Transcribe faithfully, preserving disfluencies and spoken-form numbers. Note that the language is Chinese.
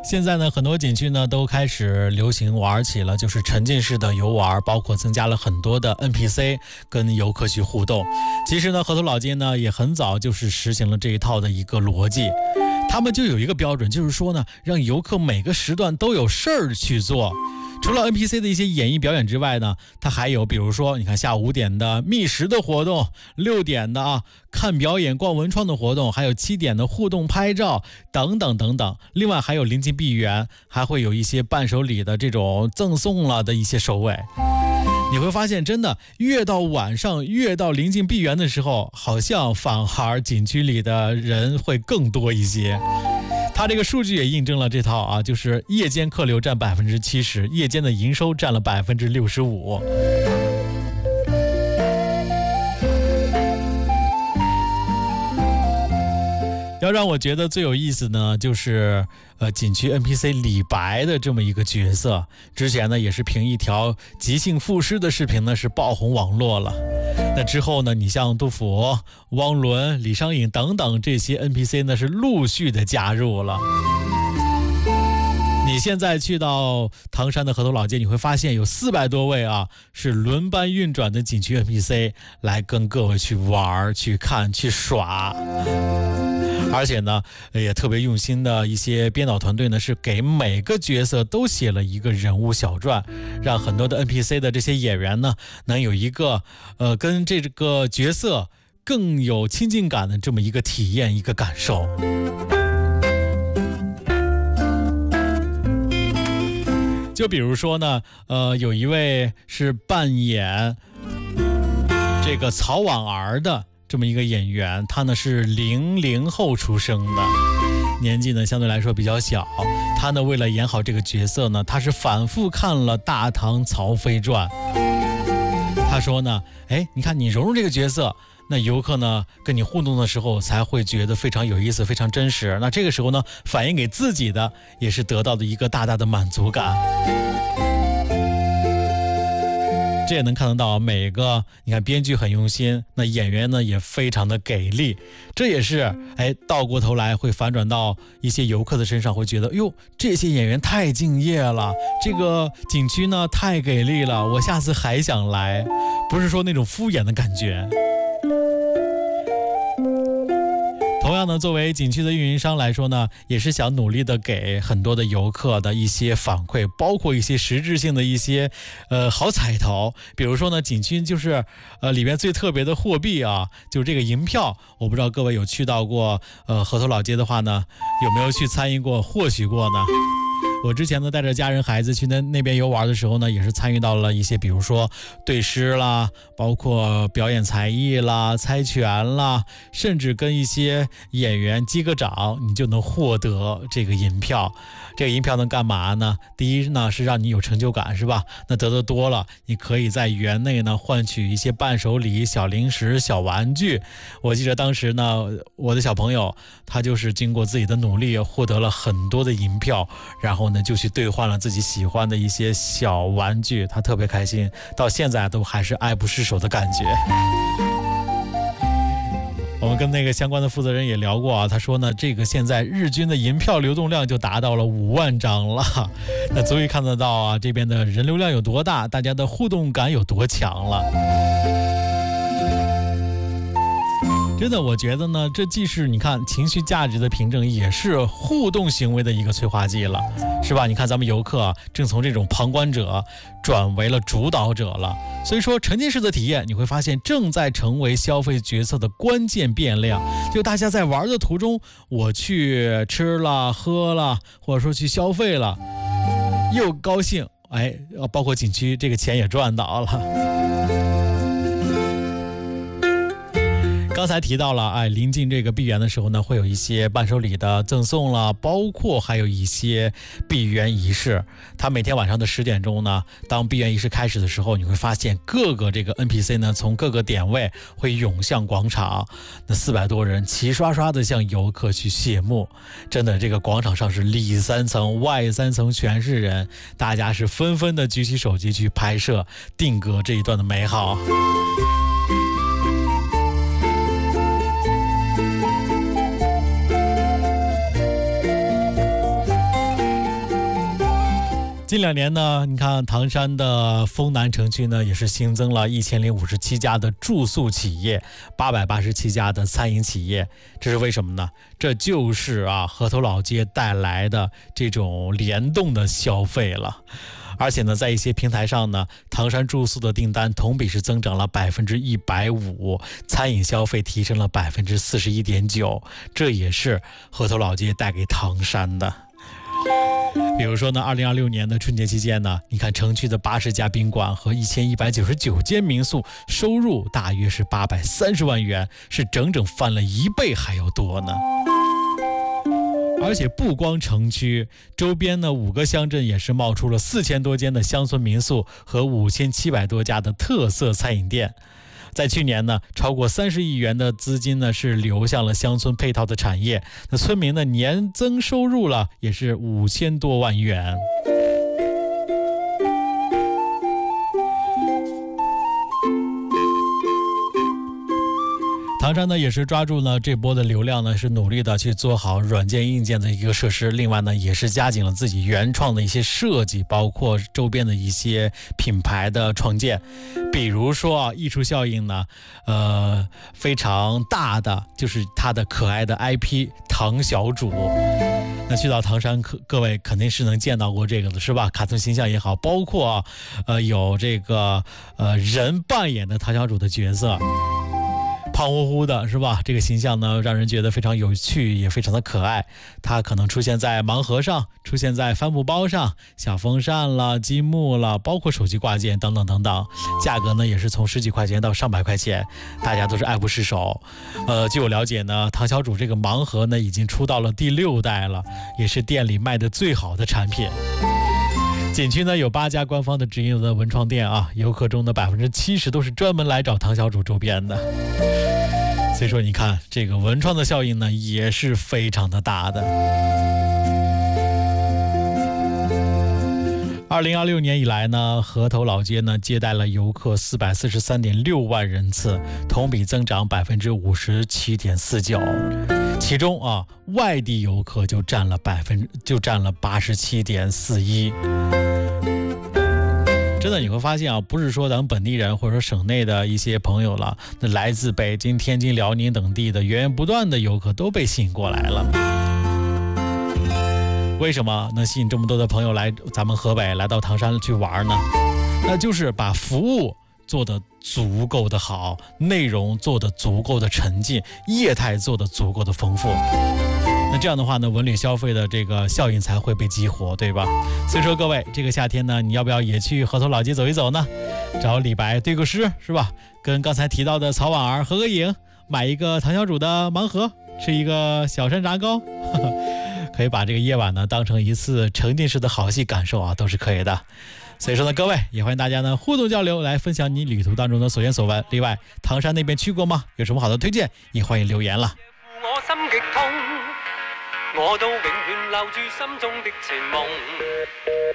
现在呢，很多景区呢都开始流行玩起了就是沉浸式的游玩，包括增加了很多的 N P C 跟游客去互动。其实呢，河头老街呢也很早就是实行了这一套的一个逻辑，他们就有一个标准，就是说呢，让游客每个时段都有事儿去做。除了 N P C 的一些演绎表演之外呢，它还有比如说你看下午五点的觅食的活动，六点的啊看表演逛文创的活动，还有七点的互动拍照等等等等。另外还有临近闭园，还会有一些伴手礼的这种赠送了的一些收尾。你会发现真的越到晚上越到临近闭园的时候，好像反而景区里的人会更多一些。它这个数据也印证了这套啊，就是夜间客流占百分之七十，夜间的营收占了百分之六十五。要让我觉得最有意思呢，就是呃景区 N P C 李白的这么一个角色，之前呢也是凭一条即兴赋诗的视频呢是爆红网络了。那之后呢，你像杜甫、汪伦、李商隐等等这些 N P C 呢是陆续的加入了。你现在去到唐山的河头老街，你会发现有四百多位啊是轮班运转的景区 N P C 来跟各位去玩、去看、去耍。而且呢也特别用心的一些编导团队呢是给每个角色都写了一个人物小传，让很多的 N P C 的这些演员呢能有一个呃跟这个角色更有亲近感的这么一个体验，一个感受。就比如说呢呃有一位是扮演这个曹婉儿的这么一个演员，他呢是零零后出生的，年纪呢相对来说比较小。他呢为了演好这个角色呢，他是反复看了《大唐曹妃传》。他说呢，哎，你看你融入这个角色，那游客呢跟你互动的时候才会觉得非常有意思，非常真实。那这个时候呢，反映给自己的也是得到的一个大大的满足感。这也能看得到每个你看编剧很用心，那演员呢也非常的给力。这也是哎倒过头来会反转到一些游客的身上，会觉得哟这些演员太敬业了，这个景区呢太给力了，我下次还想来，不是说那种敷衍的感觉。同样呢，作为景区的运营商来说呢，也是想努力的给很多的游客的一些反馈，包括一些实质性的一些呃好彩头。比如说呢，景区就是呃里面最特别的货币啊，就是这个银票。我不知道各位有去到过呃河头老街的话呢，有没有去参与过，获取过呢？我之前呢带着家人孩子去那那边游玩的时候呢，也是参与到了一些比如说对诗啦，包括表演才艺啦、猜拳啦，甚至跟一些演员击个掌，你就能获得这个银票。这个银票能干嘛呢？第一呢是让你有成就感，是吧？那得的多了，你可以在园内呢换取一些伴手礼、小零食、小玩具。我记得当时呢，我的小朋友他就是经过自己的努力，获得了很多的银票，然后呢就去兑换了自己喜欢的一些小玩具，他特别开心，到现在都还是爱不释手的感觉。我们跟那个相关的负责人也聊过啊，他说呢，这个现在日均的银票流动量就达到了五万张了，那足以看得到啊，这边的人流量有多大，大家的互动感有多强了。真的，我觉得呢，这既是你看情绪价值的凭证，也是互动行为的一个催化剂了，是吧？你看咱们游客啊，正从这种旁观者转为了主导者了。所以说，沉浸式的体验，你会发现正在成为消费决策的关键变量。就大家在玩的途中，我去吃了、喝了，或者说去消费了，又高兴，哎，包括景区这个钱也赚到了。刚才提到了，哎，临近这个闭园的时候呢，会有一些伴手礼的赠送了，包括还有一些闭园仪式。它每天晚上的十点钟呢，当闭园仪式开始的时候，你会发现各个这个 N P C 呢，从各个点位会涌向广场，那四百多人齐刷刷的向游客去谢幕。真的，这个广场上是里三层外三层全是人，大家是纷纷的举起手机去拍摄，定格这一段的美好。 近两年呢，你看唐山的丰南城区呢，也是新增了一千零五十七家的住宿企业，八百八十七家的餐饮企业。这是为什么呢？这就是啊，河头老街带来的这种联动的消费了。而且呢，在一些平台上呢，唐山住宿的订单同比是增长了百分之一百五，餐饮消费提升了百分之四十一点九，这也是河头老街带给唐山的。比如说呢，二零二六年的春节期间呢，你看城区的八十家宾馆和一千一百九十九间民宿收入大约是八百三十万元，是整整翻了一倍还要多呢。而且不光城区，周边呢五个乡镇也是冒出了四千多间的乡村民宿和五千七百多家的特色餐饮店。在去年呢，超过三十亿元的资金呢是流向了乡村配套的产业，那村民的年增收入了也是五千多万元。唐山呢也是抓住了这波的流量呢，是努力的去做好软件硬件的一个设施，另外呢也是加紧了自己原创的一些设计，包括周边的一些品牌的创建。比如说啊，艺术效应呢，呃非常大的就是它的可爱的 I P 唐小主。那去到唐山，各各位肯定是能见到过这个的，是吧？卡通形象也好，包括啊，呃有这个呃人扮演的唐小主的角色。胖乎乎的是吧？这个形象呢，让人觉得非常有趣，也非常的可爱。它可能出现在盲盒上，出现在帆布包上，小风扇了、积木了，包括手机挂件等等等等。价格呢，也是从十几块钱到上百块钱，大家都是爱不释手。呃，据我了解呢，唐小主这个盲盒呢，已经出到了第六代了，也是店里卖的最好的产品。景区呢有八家官方的直营的文创店啊，游客中的百分之七十都是专门来找唐小主周边的。所以说你看这个文创的效应呢也是非常的大的。二零二六年以来呢，河头老街呢接待了游客四百四十三点六万人次，同比增长百分之五十七点四九。其中啊，外地游客就占了百分就占了八十七点四一。真的你会发现啊，不是说咱们本地人或者说省内的一些朋友了，那来自北京、天津、辽宁等地的源源不断的游客都被吸引过来了。为什么能吸引这么多的朋友来咱们河北来到唐山去玩呢？那就是把服务做得足够的好，内容做得足够的沉浸，业态做得足够的丰富。那这样的话呢，文旅消费的这个效应才会被激活，对吧？所以说各位，这个夏天呢，你要不要也去河头老街走一走呢？找李白对个诗，是吧？跟刚才提到的曹婉儿合个影，买一个唐小主的盲盒，吃一个小山楂糕，呵呵，可以把这个夜晚呢当成一次沉浸式的好戏感受啊，都是可以的。所以说呢，各位也欢迎大家呢互动交流，来分享你旅途当中的所见所闻。另外，唐山那边去过吗？有什么好的推荐？也欢迎留言了。 我心極痛，我都永遠留住心中的情夢。